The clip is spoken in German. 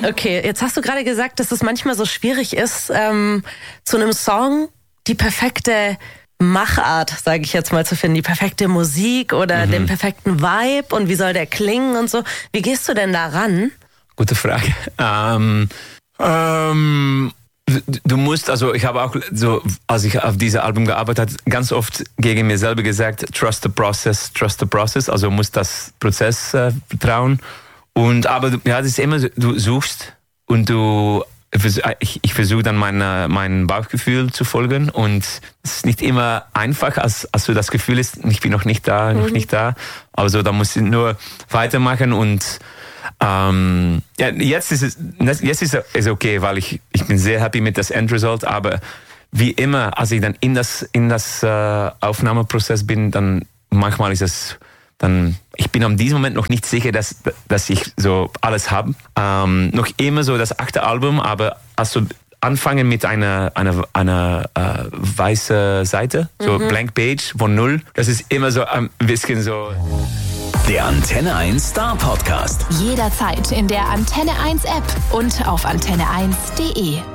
Okay, jetzt hast du gerade gesagt, dass es manchmal so schwierig ist, zu einem Song die perfekte Machart, sage ich jetzt mal, zu finden, die perfekte Musik oder den perfekten Vibe und wie soll der klingen und so. Wie gehst du denn da ran? Gute Frage. Du musst, also ich habe auch so, als ich auf diesem Album gearbeitet habe, ganz oft gegen mir selber gesagt, trust the process, also muss das Prozess vertrauen. Aber ja, das ist immer so, du suchst und ich versuche dann mein Bauchgefühl zu folgen und es ist nicht immer einfach, als du das Gefühl hast, ich bin noch nicht da. Also da musst du nur weitermachen und jetzt ist es okay, weil ich bin sehr happy mit das Endresult, aber wie immer, als ich dann in das Aufnahmeprozess bin, dann manchmal ist es dann, ich bin an diesem Moment noch nicht sicher, dass ich so alles habe. Noch immer so das 8. Album, aber also anfangen mit einer weißen Seite, so Blank Page von 0, das ist immer so ein bisschen so. Der Antenne 1 Star Podcast. Jederzeit in der Antenne 1 App und auf antenne1.de.